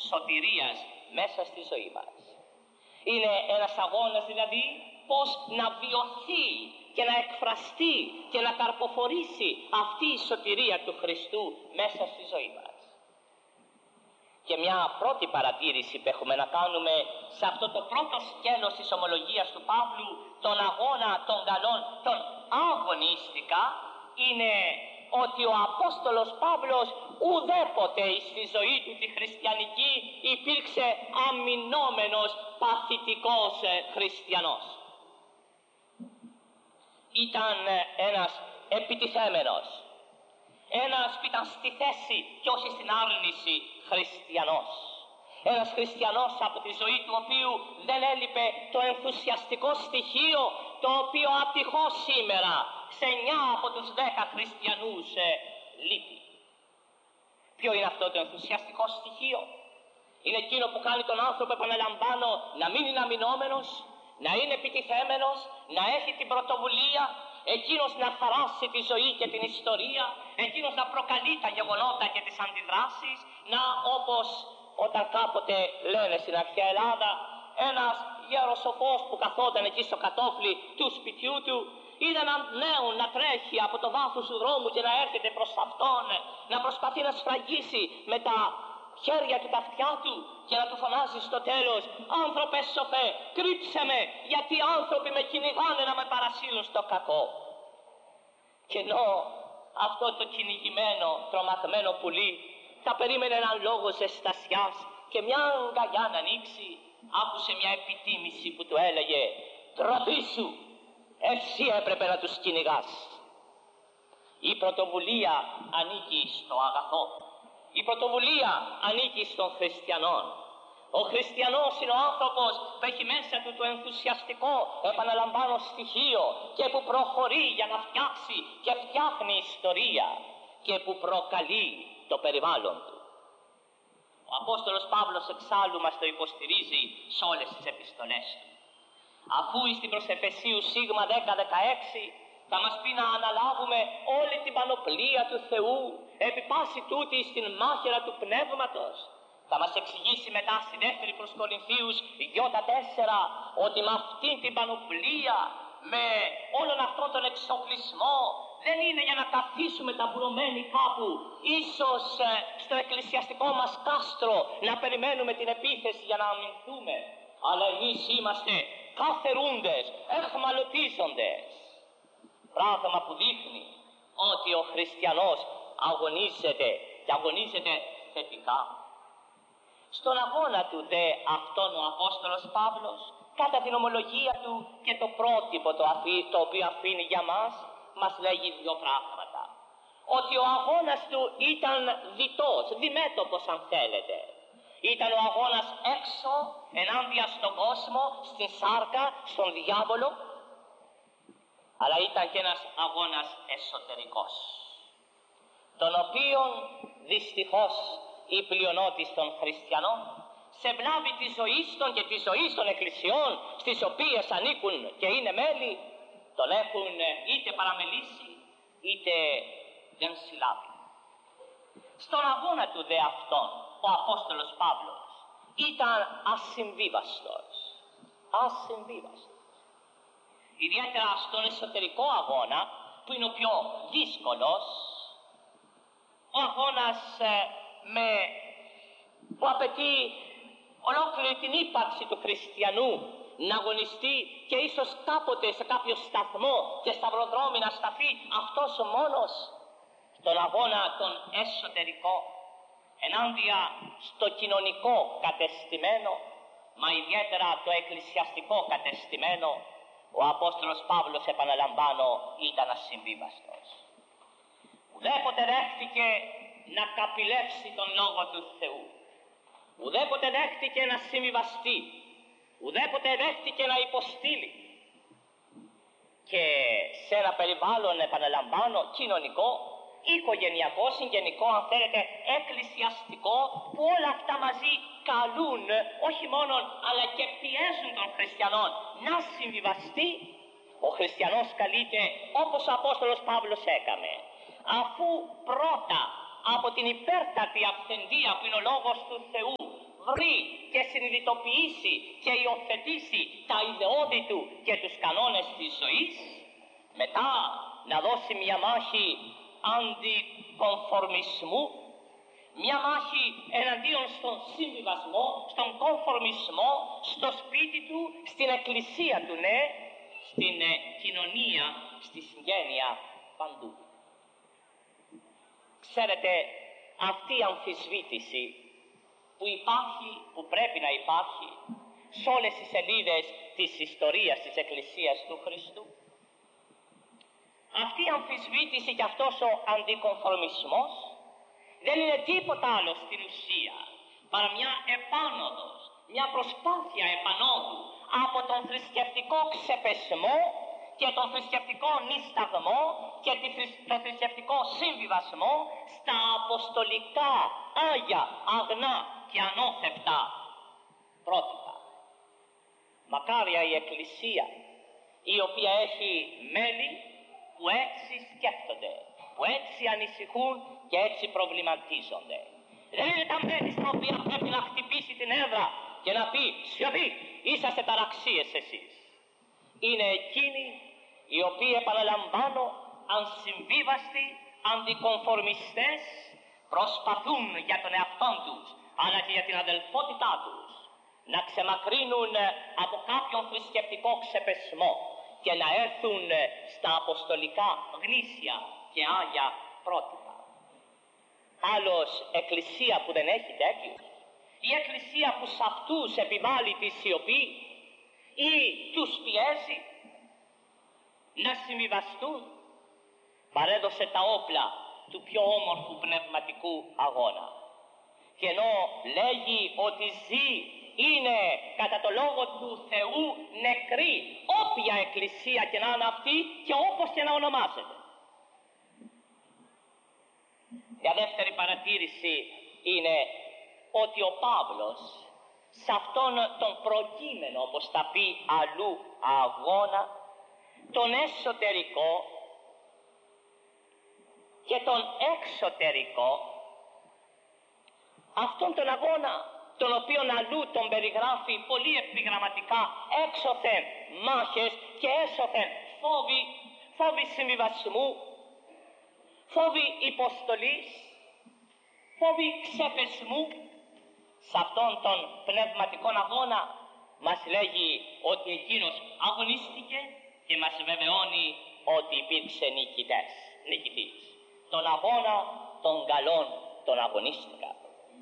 σωτηρίας μέσα στη ζωή μας. Είναι ένας αγώνας δηλαδή πώς να βιωθεί και να εκφραστεί και να καρποφορήσει αυτή η σωτηρία του Χριστού μέσα στη ζωή μας. Και μια πρώτη παρατήρηση που έχουμε να κάνουμε σε αυτό το πρώτο σκέλος της ομολογίας του Παύλου, τον αγώνα των καλών, τον αγωνίστηκα, είναι ότι ο Απόστολος Παύλος ουδέποτε στη ζωή του τη χριστιανική υπήρξε αμυνόμενος παθητικός χριστιανός. Ήταν ένας επιτιθέμενος, ένας που ήταν στη θέση και όχι στην άρνηση χριστιανός. Ένας χριστιανός από τη ζωή του οποίου δεν έλειπε το ενθουσιαστικό στοιχείο, το οποίο ατυχώς σήμερα σε 9 από τους 10 χριστιανούς λείπει. Ποιο είναι αυτό το ενθουσιαστικό στοιχείο? Είναι εκείνο που κάνει τον άνθρωπο, επαναλαμβάνω, να μην είναι αμυνόμενος, να είναι επιτιθέμενος, να έχει την πρωτοβουλία, εκείνος να χαράσει τη ζωή και την ιστορία, εκείνος να προκαλεί τα γεγονότα και τις αντιδράσεις, να, όπως όταν κάποτε λένε στην αρχαία Ελλάδα, ένας γεροσοφός που καθόταν εκεί στο κατόφλι του σπιτιού του, είδε έναν νέο να τρέχει από το βάθος του δρόμου και να έρχεται προς αυτόν, να προσπαθεί να σφραγίσει με τα χέρια του τα αυτιά του και να του φωνάζει στο τέλος: «Άνθρωπε σοφέ, κρύψε με, γιατί οι άνθρωποι με κυνηγάνε να με παρασύρουν στο κακό». Και ενώ αυτό το κυνηγημένο, τρομαγμένο πουλί θα περίμενε έναν λόγο ζεστασιάς και μια αγκαλιά να ανοίξει, άκουσε μια επιτίμηση που του έλεγε: «Ντροπή σου, εσύ έπρεπε να τους κυνηγάς». Η πρωτοβουλία ανήκει στο αγαθό. Η πρωτοβουλία ανήκει στον χριστιανόν. Ο χριστιανός είναι ο άνθρωπος που έχει μέσα του το ενθουσιαστικό, επαναλαμβάνω, στοιχείο και που προχωρεί για να φτιάξει και φτιάχνει ιστορία και που προκαλεί το περιβάλλον του. Ο Απόστολος Παύλος εξάλλου μας το υποστηρίζει σε όλες τις επιστολές του. Αφού στην προς Εφεσίους σίγμα 10-16 θα μας πει να αναλάβουμε όλη την πανοπλία του Θεού, επί πάση τούτη στην μάχαιρα του πνεύματος. Θα μας εξηγήσει μετά στη δεύτερη προς Κορινθίους 2-4 ότι με αυτήν την πανοπλία, με όλον αυτόν τον εξοπλισμό, δεν είναι για να καθίσουμε ταμπουρωμένοι κάπου, ίσως στο εκκλησιαστικό μας κάστρο, να περιμένουμε την επίθεση για να αμυνθούμε. Αλλά εμείς είμαστε καθερούντες, εχμαλωτίζοντες. Πράγμα που δείχνει ότι ο χριστιανός αγωνίζεται και αγωνίζεται θετικά. Στον αγώνα του δε αυτόν ο Απόστολος Παύλος, κατά την ομολογία του και το πρότυπο το οποίο αφήνει για μας λέγει 2 πράγματα. Ότι ο αγώνας του ήταν διτός, διμέτωπος αν θέλετε. Ήταν ο αγώνας έξω, ενάντια στον κόσμο, στην σάρκα, στον διάβολο, αλλά ήταν και ένας αγώνας εσωτερικός, τον οποίον δυστυχώς η πλειονότητα των χριστιανών σε βλάβη της ζωής των και της ζωής των εκκλησιών στις οποίες ανήκουν και είναι μέλη, τον έχουν είτε παραμελήσει είτε δεν συλλάβει. Στον αγώνα του δε αυτόν ο Απόστολος Παύλος ήταν ασυμβίβαστος. Ιδιαίτερα στον εσωτερικό αγώνα που είναι ο πιο δύσκολος, ο αγώνας που απαιτεί ολόκληρη την ύπαρξη του χριστιανού να αγωνιστεί και ίσως κάποτε σε κάποιο σταθμό και σταυροδρόμι να σταθεί αυτός ο μόνος, τον αγώνα τον εσωτερικό ενάντια στο κοινωνικό κατεστημένο, μα ιδιαίτερα το εκκλησιαστικό κατεστημένο, ο Απόστολος Παύλος, επαναλαμβάνω, ήταν ασυμβίβαστος. Ουδέποτε δέχτηκε να καπηλεύσει τον Λόγο του Θεού, ουδέποτε δέχτηκε να συμβιβαστεί, ουδέποτε δέχτηκε να υποστείλει. Και σε ένα περιβάλλον, επαναλαμβάνω, κοινωνικό, οικογενειακό, συγγενικό, αν θέλετε, εκκλησιαστικό, που όλα αυτά μαζί καλούν, όχι μόνο, αλλά και πιέζουν τον χριστιανόν να συμβιβαστεί, ο χριστιανός καλείται όπως ο Απόστολος Παύλος έκανε. Αφού πρώτα από την υπέρτατη αυθεντία που είναι ο Λόγος του Θεού βρει και συνειδητοποιήσει και υιοθετήσει τα ιδεώδη του και τους κανόνες της ζωής, μετά να δώσει μια μάχη αντικονφορμισμού, μια μάχη εναντίον στον συμβιβασμό, στον κονφορμισμό, στο σπίτι του, στην εκκλησία του, ναι, στην κοινωνία, στη συγγένεια, παντού. Ξέρετε, αυτή η αμφισβήτηση που υπάρχει, που πρέπει να υπάρχει σε όλες τις σελίδες της ιστορίας της Εκκλησίας του Χριστού, αυτή η αμφισβήτηση και αυτός ο αντικονφορμισμός δεν είναι τίποτα άλλο στην ουσία παρά μια επάνωδος, μια προσπάθεια επανόδου από τον θρησκευτικό ξεπεσμό και τον θρησκευτικό νησταγμό και τον θρησκευτικό συμβιβασμό στα αποστολικά, άγια, αγνά και ανώθευτα πρότυπα. Μακάρια η Εκκλησία η οποία έχει μέλη που έτσι σκέφτονται, που έτσι ανησυχούν και έτσι προβληματίζονται. Δεν είναι τα μέλη στα οποία πρέπει να χτυπήσει την έδρα και να πει «Σιωπή, είσαστε ταραξίες εσείς». Είναι εκείνοι οι οποίοι, επαναλαμβάνω, ανσυμβίβαστοι, αντικονφορμιστές, προσπαθούν για τον εαυτόν τους αλλά και για την αδελφότητά τους να ξεμακρύνουν από κάποιον θρησκευτικό ξεπεσμό και να έρθουν στα αποστολικά γνήσια και άγια πρότυπα. Άλλος εκκλησία που δεν έχει τέτοιους, η εκκλησία που σε αυτούς επιβάλλει τη σιωπή ή τους πιέζει να συμβιβαστούν, παρέδωσε τα όπλα του πιο όμορφου πνευματικού αγώνα. Και ενώ λέγει ότι ζει, είναι κατά το λόγο του Θεού νεκρή, όποια εκκλησία και να είναι αυτή και όπως και να ονομάζεται. Μια δεύτερη παρατήρηση είναι ότι ο Παύλος σε αυτόν τον προκείμενο, όπως τα πει αλλού, αγώνα, τον εσωτερικό και τον εξωτερικό, αυτόν τον αγώνα τον οποίον αλλού τον περιγράφει πολύ επιγραμματικά έξωθεν μάχες και έσωθεν φόβοι συμβιβασμού, φόβοι υποστολής, φόβοι ξεπεσμού. Σε αυτόν τον πνευματικό αγώνα μας λέγει ότι εκείνος αγωνίστηκε και μας βεβαιώνει ότι υπήρξε νικητής. Τον αγώνα των καλών τον αγωνίστηκα.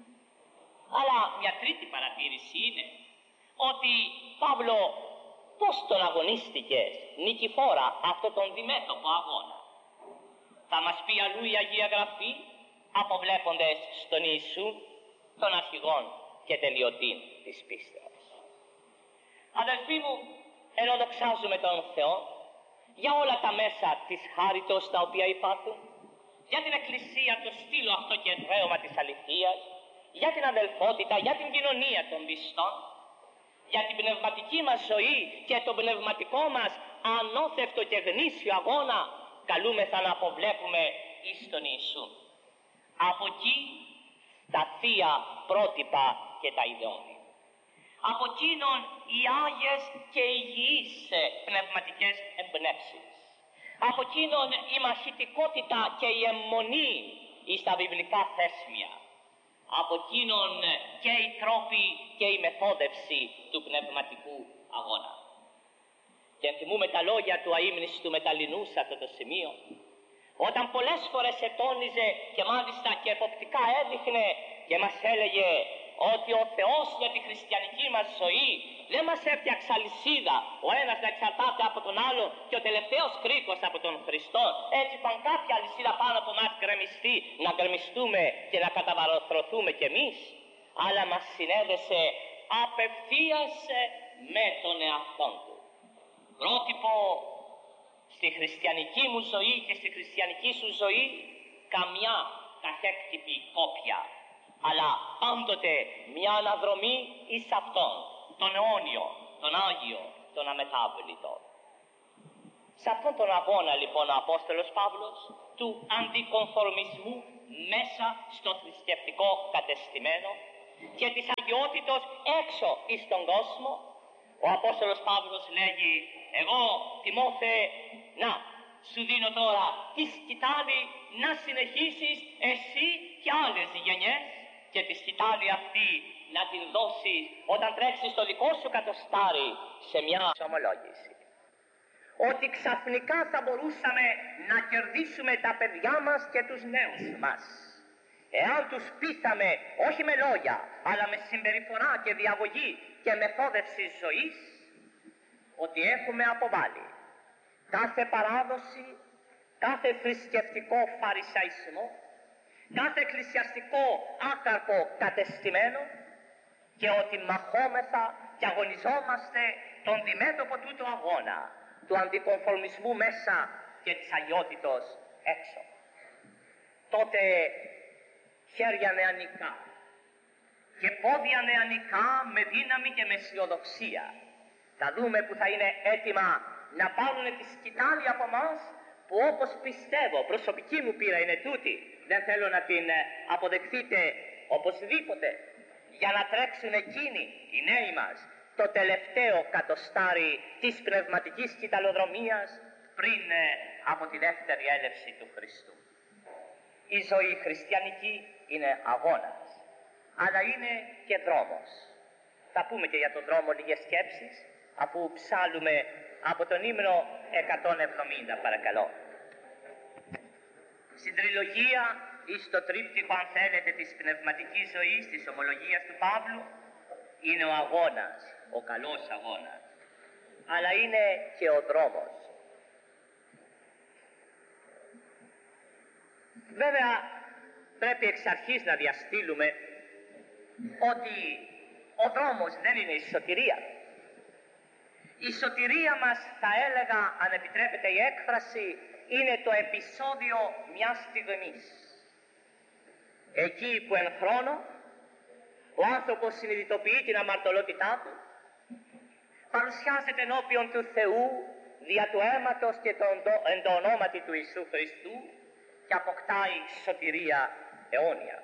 Αλλά μια τρίτη παρατήρηση είναι ότι Παύλο, πώς τον αγωνίστηκες νικηφόρα αυτό τον διμέτωπο αγώνα? Θα μας πει αλλού η Αγία Γραφή, αποβλέποντες στον Ιησού, των αρχηγών και τελειωτήν της πίστεως. Αδελφοί μου, ενώ δοξάζουμε τον Θεό για όλα τα μέσα της χάριτος τα οποία υπάρχουν, για την Εκκλησία, το στήλο αυτό και εδραίωμα της αληθείας, για την αδελφότητα, για την κοινωνία των πιστών, για την πνευματική μας ζωή και τον πνευματικό μας ανώθευτο και γνήσιο αγώνα, καλούμεθα να αποβλέπουμε εις τον Ιησού. Από εκεί τα θεία πρότυπα και τα ιδεώδη. Από εκείνον οι άγιες και υγιείς πνευματικές εμπνεύσεις. Από εκείνον η μαχητικότητα και η αιμονή εις τα βιβλικά θέσμια. Από εκείνον και οι τρόποι και η μεθόδευση του πνευματικού αγώνα. Και θυμούμε τα λόγια του αείμνηστου Μεταλλινού σε αυτό το σημείο, όταν πολλές φορές ετώνιζε και μάλιστα και εποπτικά έδειχνε και μας έλεγε ότι ο Θεός για τη χριστιανική μας ζωή δεν μας έφτιαξε αλυσίδα, ο ένας να εξαρτάται από τον άλλο και ο τελευταίος κρίκος από τον Χριστό, έτσι παν κάποια αλυσίδα πάνω από μας γκρεμιστεί, να γκρεμιστούμε και να καταβαρωθρωθούμε κι εμείς, αλλά μας συνέδεσε απευθείας με τον εαυτόν του. Πρότυπο στη χριστιανική μου ζωή και στη χριστιανική σου ζωή καμιά ταχέκτυπη κόπια, αλλά πάντοτε μια αναδρομή εις αυτόν, τον αιώνιο, τον Άγιο, τον αμετάβλητο. Σε αυτόν τον αγώνα λοιπόν ο Απόστολος Παύλος του αντικονφορμισμού μέσα στο θρησκευτικό κατεστημένο και της αγιότητος έξω εις τον κόσμο. Ο Απόστολος Παύλος λέγει, εγώ Τιμόθε, να σου δίνω τώρα τη σκητάλη να συνεχίσεις εσύ και άλλες γενιές και τη σκητάλη αυτή να την δώσεις όταν τρέξεις το δικό σου κατοστάρι σε μια ομολόγηση. Ότι ξαφνικά θα μπορούσαμε να κερδίσουμε τα παιδιά μας και τους νέους μας, εάν τους πείθαμε όχι με λόγια, αλλά με συμπεριφορά και διαγωγή και μεθόδευση ζωής, ότι έχουμε αποβάλει κάθε παράδοση, κάθε θρησκευτικό φαρισαϊσμό, κάθε εκκλησιαστικό άκαρπο κατεστημένο και ότι μαχόμεθα και αγωνιζόμαστε τον διμέτωπο τούτο αγώνα του αντικομφορμισμού μέσα και της αγιότητος έξω. Τότε χέρια νεανικά και πόδια νεανικά με δύναμη και με αισιοδοξία θα δούμε που θα είναι έτοιμα να πάρουν τη σκητάλη από μας, που όπως πιστεύω, προσωπική μου πείρα είναι τούτη, δεν θέλω να την αποδεχθείτε οπωσδήποτε, για να τρέξουν εκείνοι οι νέοι μας το τελευταίο κατοστάρι της πνευματικής κυταλοδρομίας πριν από τη δεύτερη έλευση του Χριστού. Η ζωή χριστιανική είναι αγώνας, αλλά είναι και δρόμος. Θα πούμε και για τον δρόμο λίγες σκέψεις, αφού ψάλουμε από τον ύμνο 170, παρακαλώ. Στην τριλογία ή στο τρίπτυχο, αν θέλετε, της πνευματικής ζωής, της ομολογίας του Παύλου, είναι ο αγώνας, ο καλός αγώνας, αλλά είναι και ο δρόμος. Βέβαια, πρέπει εξ αρχής να διαστήλουμε ότι ο δρόμος δεν είναι η σωτηρία. Η σωτηρία μας, θα έλεγα, αν επιτρέπετε η έκφραση, είναι το επεισόδιο μιας στιγμής. Εκεί που εν χρόνο ο άνθρωπος συνειδητοποιεί την αμαρτωλότητά του, παρουσιάζεται ενώπιον του Θεού δια του αίματος και εν το ονόματι του Ιησού Χριστού και αποκτάει σωτηρία αιώνια.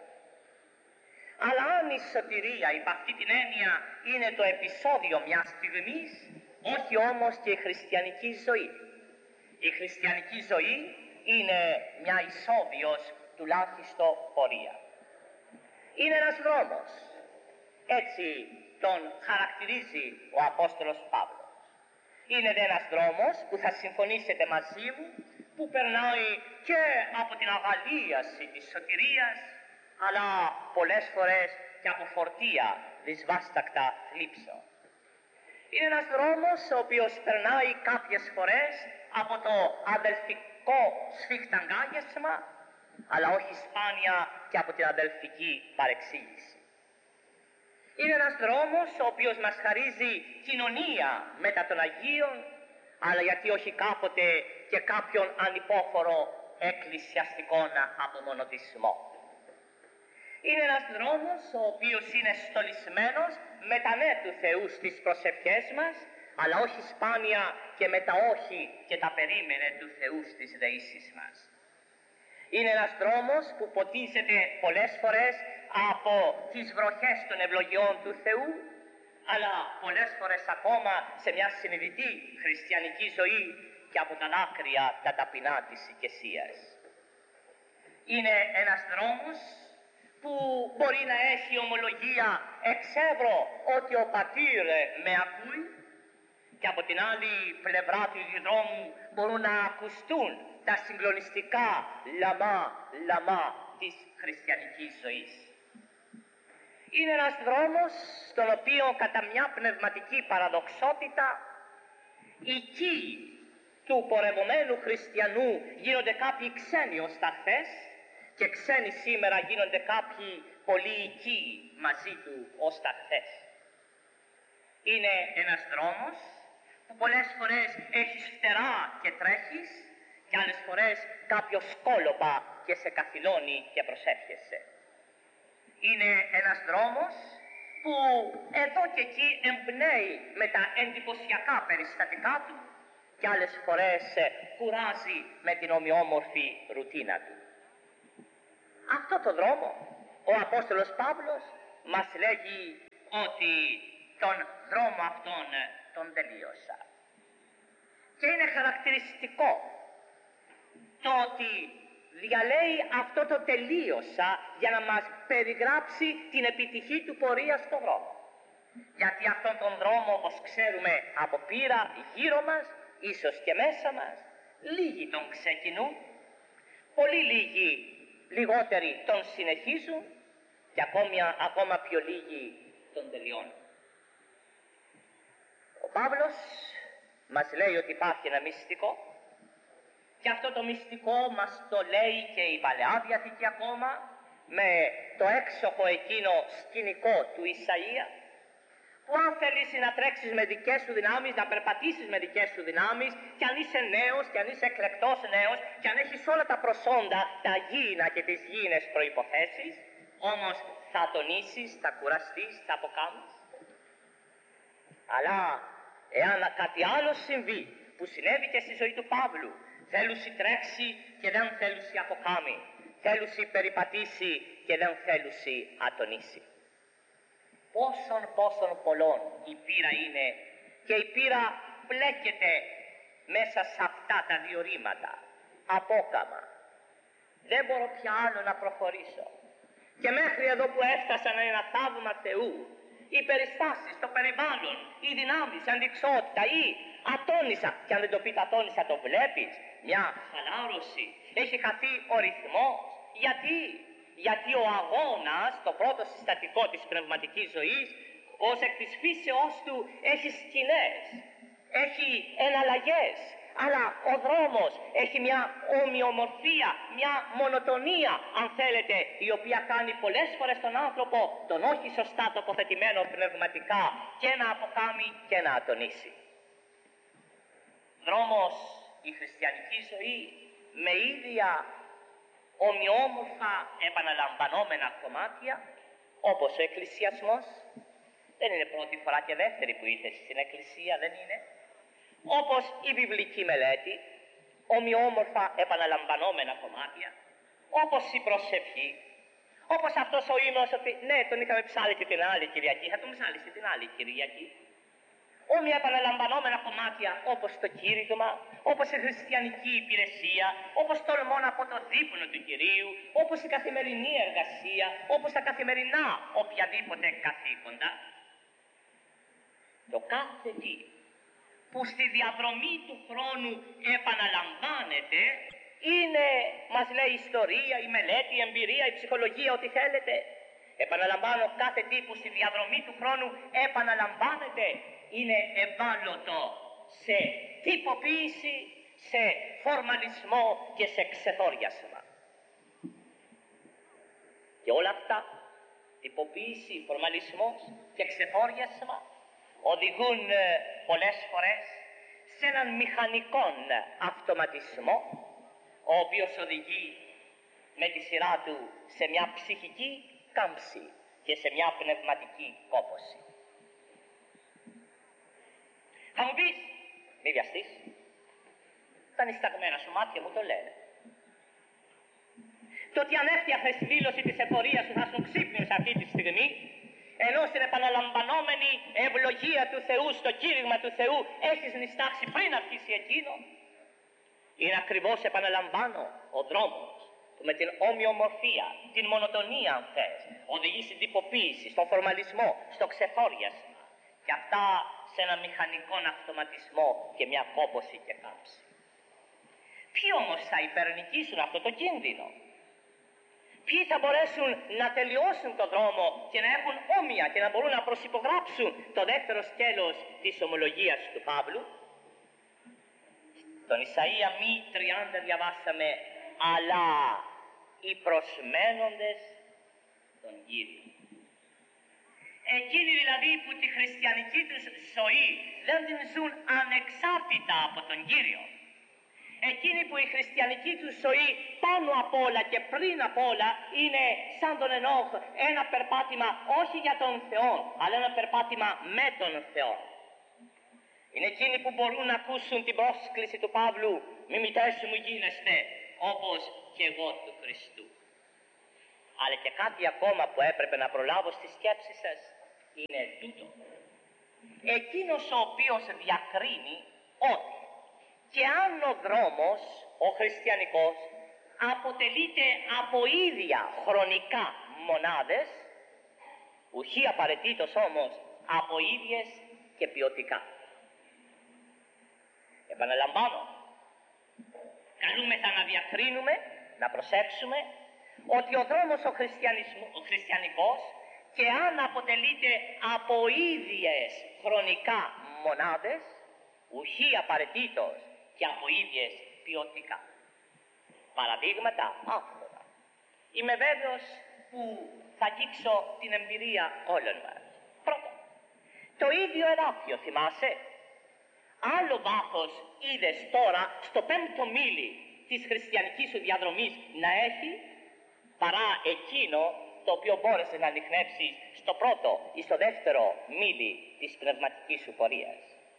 Αλλά αν η σωτηρία υπ' αυτή την έννοια είναι το επεισόδιο μιας στιγμής, όχι όμως και η χριστιανική ζωή. Η χριστιανική ζωή είναι μια ισόβιος τουλάχιστον πορεία. Είναι ένας δρόμος. Έτσι τον χαρακτηρίζει ο Απόστολος Παύλος. Είναι ένας δρόμος που θα συμφωνήσετε μαζί μου, που περνάει και από την αγαλίαση της σωτηρίας, αλλά πολλές φορές και από φορτία δυσβάστακτα θλίψεων. Είναι ένας δρόμος ο οποίος περνάει κάποιες φορές από το αδελφικό σφιχταγκάγεσμα, αλλά όχι σπάνια και από την αδελφική παρεξήγηση. Είναι ένας δρόμος ο οποίος μας χαρίζει κοινωνία μετά των Αγίων, αλλά γιατί όχι κάποτε και κάποιον ανυπόφορο εκκλησιαστικόν απομονωτισμό. Είναι ένας δρόμος ο οποίος είναι στολισμένος με τα ναι του Θεού στις προσευχές μας, αλλά όχι σπάνια και με τα όχι και τα περίμενε του Θεού στις δεήσεις μας. Είναι ένας δρόμος που ποτίζεται πολλές φορές από τις βροχές των ευλογιών του Θεού, αλλά πολλές φορές ακόμα σε μια συνειδητή χριστιανική ζωή και από τα δάκρυα τα ταπεινά της οικεσίας. Είναι ένας δρόμος που μπορεί να έχει ομολογία εξεύρω ότι ο πατήρ με ακούει, και από την άλλη πλευρά του δρόμου μπορούν να ακουστούν τα συγκλονιστικά λαμά της χριστιανικής ζωής. Είναι ένας δρόμος στον οποίο κατά μια πνευματική παραδοξότητα οι οικοί του πορευομένου χριστιανού γίνονται κάποιοι ξένοι ως τα χθες, και ξένοι σήμερα γίνονται κάποιοι πολύ οικοί μαζί του ως τα χθες. Είναι ένας δρόμος που πολλές φορές έχεις φτερά και τρέχεις, και άλλες φορές κάποιο σκόλοπα και σε καθυλώνει και προσεύχεσαι. Είναι ένας δρόμος που εδώ και εκεί εμπνέει με τα εντυπωσιακά περιστατικά του, και άλλες φορές κουράζει με την ομοιόμορφη ρουτίνα του. Αυτό το δρόμο ο Απόστολος Παύλος μας λέγει ότι τον δρόμο αυτόν τον τελείωσα. Και είναι χαρακτηριστικό το ότι διαλέει αυτό το τελείωσα για να μας περιγράψει την επιτυχή του πορεία στον δρόμο. Γιατί αυτόν τον δρόμο, όπως ξέρουμε από πείρα γύρω μας, ίσως και μέσα μας, λίγοι τον ξεκινούν, πολύ λίγοι λιγότεροι τον συνεχίζουν και ακόμα πιο λίγοι τον τελειώνουν. Ο Παύλος μας λέει ότι υπάρχει ένα μυστικό και αυτό το μυστικό μας το λέει και η Παλαιά Διαθήκη ακόμα με το έξοχο εκείνο σκηνικό του Ισαΐα, που αν θέλεις να τρέξεις με δικές σου δυνάμεις, να περπατήσεις με δικές σου δυνάμεις, και αν είσαι νέος και αν είσαι εκλεκτός νέος και αν έχεις όλα τα προσόντα, τα γήινα και τις γήινες προϋποθέσεις, όμως θα τονίσεις, θα κουραστείς, θα αποκάμεις. Αλλά εάν κάτι άλλο συμβεί, που συνέβη και στη ζωή του Παύλου, θέλουσι τρέξει και δεν θέλουσι αποκάμει, θέλουσι περιπατήσει και δεν θέλουσι ατονίσει. Πόσον πολλών η πείρα είναι, και η πείρα μπλέκεται μέσα σε αυτά τα δύο ρήματα, απόκαμα. Δεν μπορώ πια άλλο να προχωρήσω. Και μέχρι εδώ που έφτασα να είναι ένα θαύμα Θεού, οι περιστάσεις, το περιβάλλον, οι δυνάμεις, η αντιξότητα ή ατόνισα, και αν δεν το πείτε ατόνισα το βλέπεις, μια χαλάρωση, έχει χαθεί ο ρυθμός. Γιατί ο αγώνας, το πρώτο συστατικό της πνευματικής ζωής, ως εκ της φύσεώς του έχει σκηνές, έχει εναλλαγές, αλλά ο δρόμος έχει μια ομοιομορφία, μια μονοτονία, αν θέλετε, η οποία κάνει πολλές φορές τον άνθρωπο, τον όχι σωστά τοποθετημένο πνευματικά, και να αποκάμει και να ατονίσει. Δρόμος η χριστιανική ζωή με ίδια ομοιόμορφα επαναλαμβανόμενα κομμάτια, όπως ο εκκλησιασμός. Δεν είναι πρώτη φορά και δεύτερη που ήρθε στην εκκλησία, δεν είναι. Όπως η βιβλική μελέτη, ομοιόμορφα επαναλαμβανόμενα κομμάτια, όπως η προσευχή, όπως αυτός ο ύμνος, ότι ναι, τον είχαμε ψάλει και την άλλη Κυριακή, θα τον ψάλεις και την άλλη Κυριακή. Όμοια επαναλαμβανόμενα κομμάτια, όπως το κήρυγμα, όπως η χριστιανική υπηρεσία, όπως τολμώ να πω το δείπνο του Κυρίου, όπως η καθημερινή εργασία, όπως τα καθημερινά οποιαδήποτε καθήκοντα. Το κάθε τι που στη διαδρομή του χρόνου επαναλαμβάνεται είναι, μας λέει η ιστορία, η μελέτη, η εμπειρία, η ψυχολογία, ό,τι θέλετε. Επαναλαμβάνω, κάθε τι που στη διαδρομή του χρόνου επαναλαμβάνεται είναι ευάλωτο σε τυποποίηση, σε φορμαλισμό και σε ξεθόριασμα. Και όλα αυτά, τυποποίηση, φορμαλισμός και ξεθόριασμα, οδηγούν πολλές φορές σε έναν μηχανικό αυτοματισμό, ο οποίος οδηγεί με τη σειρά του σε μια ψυχική κάμψη και σε μια πνευματική κόπωση. Θα μου πεις, μη βιαστείς, τα νησταγμένα σου μάτια μου το λένε. Το ότι ανέφτιαχνες τη δήλωση της εφορίας σου θα σου ξύπνιος αυτή τη στιγμή, ενώ στην επαναλαμβανόμενη ευλογία του Θεού, στο κήρυγμα του Θεού, έχεις νηστάξει πριν αρχίσει εκείνο. Είναι ακριβώς, επαναλαμβάνω, ο δρόμος που με την ομοιομορφία, την μονοτονία αν θες, οδηγεί στην τυποποίηση, στον φορμαλισμό, στο ξεθόριασμα, και αυτά σε ένα μηχανικό αυτοματισμό και μια κόπωση και κάμψη. Ποιοι όμως θα υπερνικήσουν αυτό το κίνδυνο? Ποιοι θα μπορέσουν να τελειώσουν το δρόμο και να έχουν όμοια και να μπορούν να προσυπογράψουν το δεύτερο σκέλος της ομολογίας του Παύλου? Τον Ισαΐα μη 30 διαβάσαμε, αλλά οι προσμένοντες τον Κύριο. Εκείνοι δηλαδή που τη χριστιανική τους ζωή δεν την ζουν ανεξάρτητα από τον Κύριο. Εκείνοι που η χριστιανική τους ζωή πάνω απ' όλα και πριν απ' όλα είναι σαν τον Ενόχ, ένα περπάτημα όχι για τον Θεό, αλλά ένα περπάτημα με τον Θεό. Είναι εκείνοι που μπορούν να ακούσουν την πρόσκληση του Παύλου, μιμητές μου γίνεστε όπως και εγώ του Χριστού. Αλλά και κάτι ακόμα που έπρεπε να προλάβω στη σκέψη σας είναι τούτο. Εκείνος ο οποίος διακρίνει ότι και αν ο δρόμος, ο χριστιανικός, αποτελείται από ίδια χρονικά μονάδες, ουχή απαραίτητος όμως από ίδιες και ποιοτικά. Επαναλαμβάνω, καλούμεθα να διακρίνουμε, να προσέξουμε ότι ο δρόμος ο χριστιανικός και αν αποτελείται από ίδιες χρονικά μονάδες, ουχή απαραίτητος και από ίδιες ποιοτικά. Παραδείγματα άφθονα. Είμαι βέβαιος που θα αγγίξω την εμπειρία όλων μας. Πρώτον, το ίδιο εδάφιο θυμάσαι. Άλλο βάθος είδες τώρα στο 5ο μίλι της χριστιανικής σου διαδρομής να έχει παρά εκείνο το οποίο μπόρεσες να ανιχνεύσεις στο 1ο ή στο 2ο μίλι της πνευματικής σου πορείας.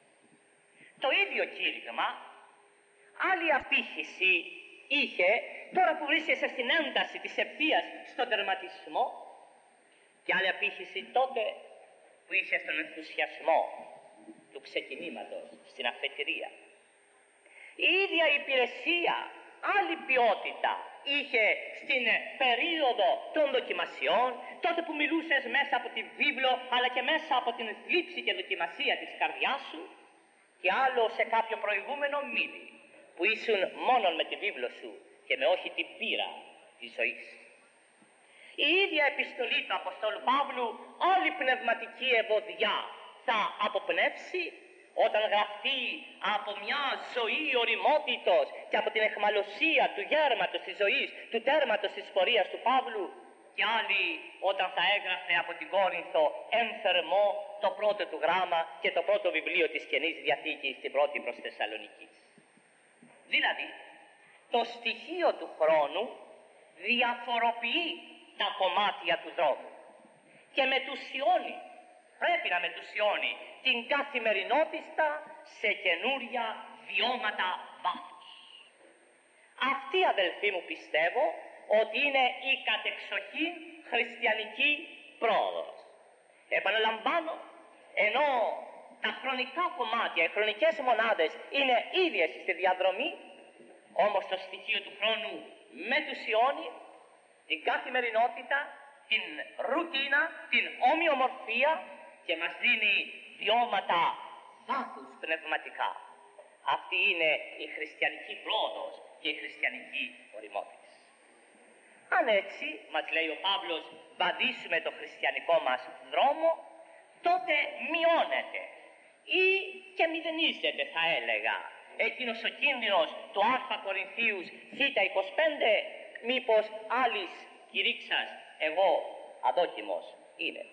Το ίδιο κήρυγμα, άλλη απήχηση είχε τώρα που βρίσκεσαι στην ένταση της ευθείας στον τερματισμό και άλλη απήχηση τότε που είσαι στον ενθουσιασμό του ξεκινήματος, στην αφετηρία. Η ίδια υπηρεσία, άλλη ποιότητα είχε στην περίοδο των δοκιμασιών, τότε που μιλούσες μέσα από τη βίβλο αλλά και μέσα από την θλίψη και δοκιμασία της καρδιάς σου και άλλο σε κάποιο προηγούμενο μήνυ που ήσουν μόνον με τη βίβλο σου και με όχι την πείρα της ζωής. Η ίδια επιστολή του Αποστόλου Παύλου όλη πνευματική ευωδιά θα αποπνεύσει όταν γραφτεί από μια ζωή οριμότητος και από την αιχμαλωσία του γέρματος της ζωής, του τέρματος της πορείας του Παύλου και άλλη όταν θα έγραφε από την Κόρινθο εμφερμό το πρώτο του γράμμα και το πρώτο βιβλίο της Καινής Διαθήκης, την πρώτη προς Θεσσαλονικής. Δηλαδή, το στοιχείο του χρόνου διαφοροποιεί τα κομμάτια του δρόμου και μετουσιώνει, πρέπει να μετουσιώνει την καθημερινότητα σε καινούρια βιώματα βάθους. Αυτή, αδελφοί μου, πιστεύω ότι είναι η κατεξοχήν χριστιανική πρόοδος. Επαναλαμβάνω, ενώ τα χρονικά κομμάτια, οι χρονικές μονάδες είναι ίδιες στη διαδρομή, όμως το στοιχείο του χρόνου μετουσιώνει την καθημερινότητα, την ρουτίνα, την ομοιομορφία και μας δίνει βιώματα βάθους πνευματικά. Αυτή είναι η χριστιανική πρόοδος και η χριστιανική οριμότητα. Αν έτσι, μας λέει ο Παύλος, βαδίσουμε το χριστιανικό μας δρόμο, τότε μειώνεται ή και μηδενίζεται, θα έλεγα, εκείνος ο κίνδυνος του Α Κορινθίους Θ25, μήπως άλλης κηρύξας εγώ αδόκιμος είναι.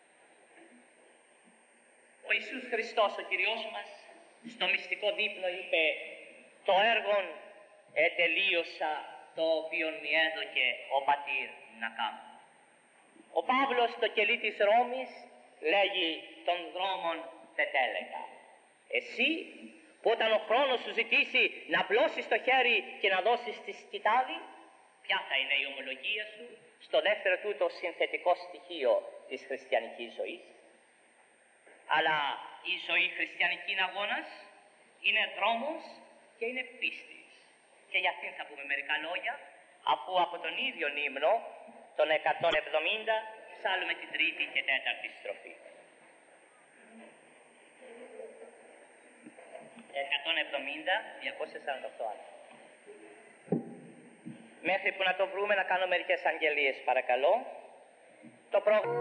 Ο Ιησούς Χριστός, ο Κυριός μας, στο μυστικό δείπνο είπε «Το έργον ετελείωσα, το οποίον μη έδωκε ο Πατήρ να κάνω». Ο Παύλος στο κελί της Ρώμης λέγει «Των δρόμων τετέλεγα». Εσύ που όταν ο χρόνος σου ζητήσει να πλώσεις το χέρι και να δώσεις τη σκητάλη, ποια θα είναι η ομολογία σου στο δεύτερο τούτο συνθετικό στοιχείο της χριστιανικής ζωής? Αλλά η ζωή χριστιανική είναι αγώνας, είναι δρόμος και είναι πίστης. Και για αυτήν θα πούμε μερικά λόγια, αφού από τον ίδιο ύμνο, τον 170, ψάλλουμε την τρίτη και τέταρτη στροφή. 170, 248 άλλα. Μέχρι που να το βρούμε να κάνω μερικές αγγελίες παρακαλώ. Το πρόγραμμα